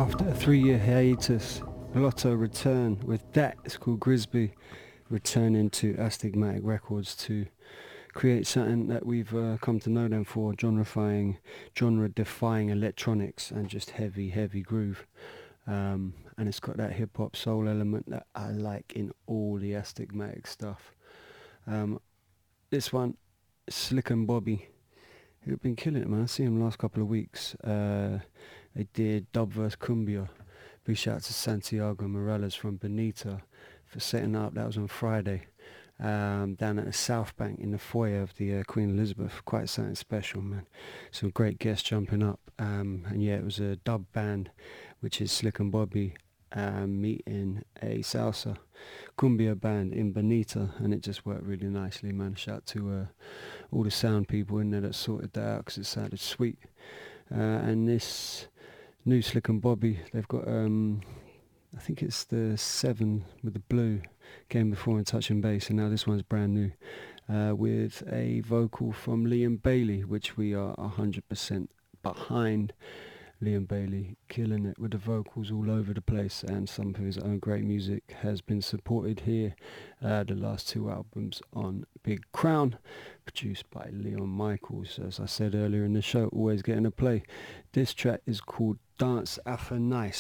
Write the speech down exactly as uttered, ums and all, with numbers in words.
After a three-year hiatus, Lotto return with that. It's called Grisby, returning to Astigmatic Records to create something that we've uh, come to know them for, genre-defying, genre-defying electronics and just heavy, heavy groove. Um, and it's got that hip-hop soul element that I like in all the Astigmatic stuff. Um, this one, Slick and Bobby, who've been killing it, man. I see him last couple of weeks. Uh, they did Dub vs. Cumbia. Big shout out to Santiago Morales from Bonita for setting up. That was on Friday. Um, down at the South Bank in the foyer of the uh, Queen Elizabeth. Quite something special, man. Some great guests jumping up. Um, and yeah, it was a dub band, which is Slick and Bobby, um, meeting a salsa cumbia band in Bonita, and it just worked really nicely, man. Shout out to uh, all the sound people in there that sorted that out because it sounded sweet. Uh, and this new Slick and Bobby, they've got, um, I think it's the seven with the blue, came before in Touch and Bass, and now this one's brand new, uh, with a vocal from Liam Bailey, which we are one hundred percent behind. Liam Bailey killing it with the vocals all over the place, and some of his own great music has been supported here. Uh, the last two albums on Big Crown, produced by Leon Michaels. As I said earlier in the show, always getting a play. This track is called Dance After Nice.